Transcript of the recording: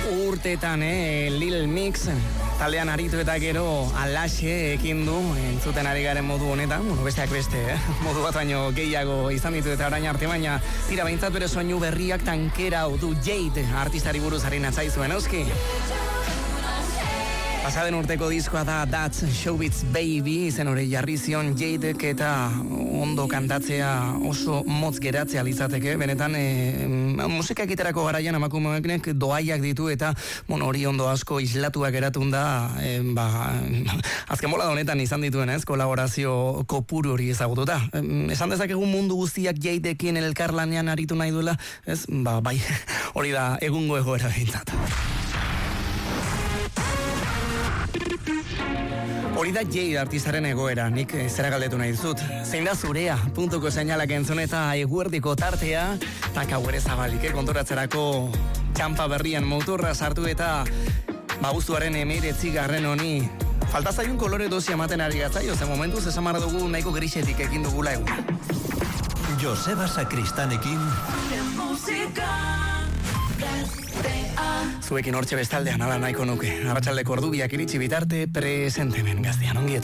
urtetan, Lil Mix taldean aritu eta gero alaxe ekin du entzuten ari garen modu honetan, besteak beste, modu bat baino gehiago izan ditu eta orain arte, baina tira behintzat bere soinu berriak tankera du Jade artistari buruz ari natzaizuen, euski. Pasaden urteko diskoa da That's Showbiz Baby, izen hori jarri zion Jadek eta ondo kantatzea oso motz geratzea lizateke, benetan musika egiterako garaian emakumeek doaiak ditu eta hori ondo asko islatuak geratun da, azken bola honetan izan dituen kolaborazio kopuru hori ezagututa. Esan dezakegu mundu guztiak Jadekin elkarlanean aritu nahi duela, bai, hori da egungo egoera behintzat. Hori da Jade artistaren egoera, nik zera galdetu nahi dizut. Zein da zurea, puntuko seinalak entzun eta eguerdiko tartea, eta kauere zabalik, kontoratzerako txampa berrian motorra sartu eta guztuaren 19. honi falta zaiun kolore dosia ematen ari gatzaio, ze momentuz esamar dugu nahiko grisetik ekin dugula eguna. Joseba Sakristanekin Zuekin hortxe bestaldean ala nahiko nuke. Arratsaldeko ordubiak iritsi bitarte presente hemen Gaztean, ongi etorri.